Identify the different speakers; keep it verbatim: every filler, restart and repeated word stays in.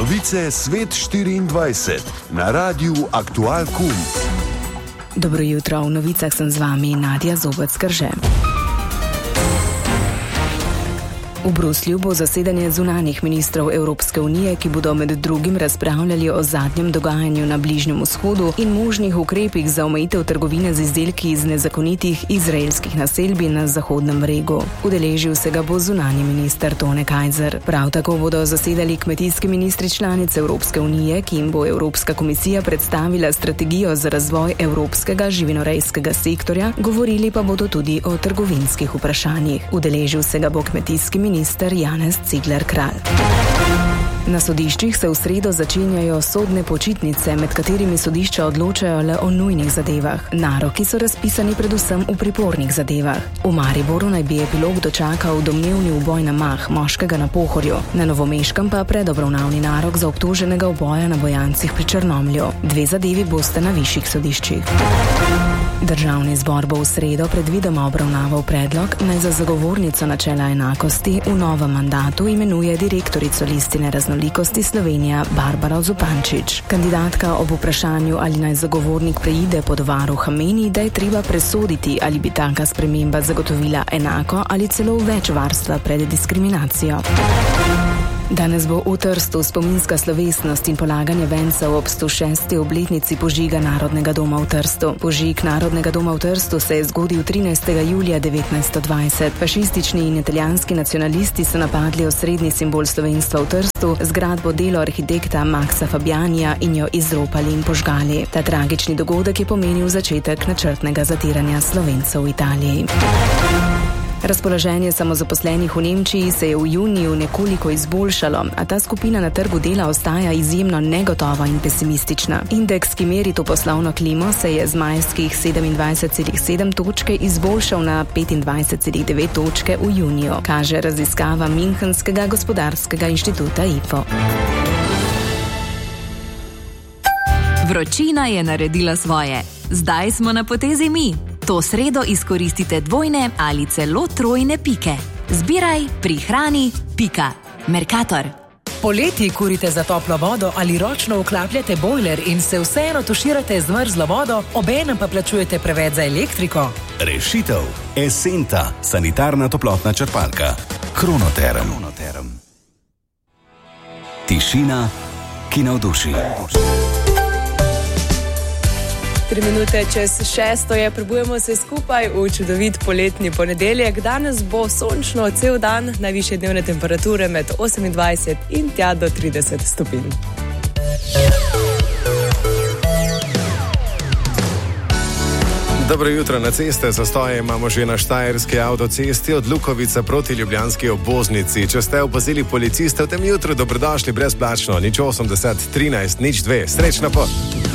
Speaker 1: Novice Svet štiriindvajset na Radiu Aktual Kum.
Speaker 2: Dobro jutro, v novicah sem z vami Nadja Zobec-Krže. V Bruslju bo zasedanje zunanjih ministrov Evropske unije, ki bodo med drugim razpravljali o zadnjem dogajanju na Bližnjem vzhodu in možnih ukrepih za omejitev trgovine z izdelki iz nezakonitih izraelskih naselbin na Zahodnem bregu. Udeležil se ga bo zunanji minister Tone Kajzer. Prav tako bodo zasedali kmetijski ministri članic Evropske unije, ki jim bo Evropska komisija predstavila strategijo za razvoj evropskega živinorejskega sektorja, govorili pa bodo tudi o trgovinskih vprašanjih. Udeležil se ga bo kmetijski minister minister Janez Cigler Kralj. Na sodiščih se v sredo začenjajo sodne počitnice, med katerimi sodišča odločajo le o nujnih zadevah. Naroki so razpisani predvsem v pripornih zadevah. V Mariboru naj bi epilog dočakal domnevni uboj na mah moškega na Pohorju, na Novomeškem pa predobravnavni narok za obtoženega uboja na Bojancih pri Črnomlju. Dve zadevi boste na višjih sodiščih. Državni zbor bo v sredo predvidoma obravnaval predlog, naj za zagovornico načela enakosti v novem mandatu imenuje direktorico Listine raznolikosti Slovenija Barbara Zupančič. Kandidatka ob vprašanju, ali naj zagovornik preide pod varuha, meni, da je treba presoditi, ali bi taka sprememba zagotovila enako ali celo več varstva pred diskriminacijo. Danes bo v Trstu spominska slovesnost in polaganje vencev ob sto šesti obletnici požiga Narodnega doma v Trstu. Požig Narodnega doma v Trstu se je zgodil trinajstega julija devetnajststo dvajset. Fašistični in italijanski nacionalisti so napadli osrednji simbol slovenstva v Trstu, zgradbo delo arhitekta Maxa Fabianija, in jo izropali in požgali. Ta tragični dogodek je pomenil začetek načrtnega zatiranja Slovencev v Italiji. Razpoloženje samozaposlenih v Nemčiji se je v juniju nekoliko izboljšalo, a ta skupina na trgu dela ostaja izjemno negotova in pesimistična. Indeks, ki meri to poslovno klimo, se je z majskih sedemindvajset celih sedem točke izboljšal na petindvajset celih devet točke v juniju, kaže raziskava Münchenskega gospodarskega inštituta I F O.
Speaker 3: Vročina je naredila svoje. Zdaj smo na potezi mi. To sredo izkoristite dvojne ali celo trojne pike. Zbiraj, prihrani, pika. Mercator.
Speaker 4: Poleti kurite za toplo vodo ali ročno vklapljate bojler in se vseeno tuširate z mrzlo vodo, obenem pa plačujete preveč za elektriko?
Speaker 5: Rešitev. Esenta, sanitarna toplotna črpalka. Kronoterm. Kronoterm. Tišina, ki navduši.
Speaker 6: Tri minute čez šesto je, prebujemo se skupaj v čudovit poletni ponedeljek. Danes bo sončno cel dan, najvišje dnevne temperature med osemindvajset in tja do trideset stopinj.
Speaker 7: Dobro jutro. Na ceste zastoje imamo že na štajerski avtocesti od Lukovice proti ljubljanski obvoznici. Če ste opazili policiste v tem jutru, dobrodošli brezplačno. nič osemdeset trinajst nič dve. Srečno pot!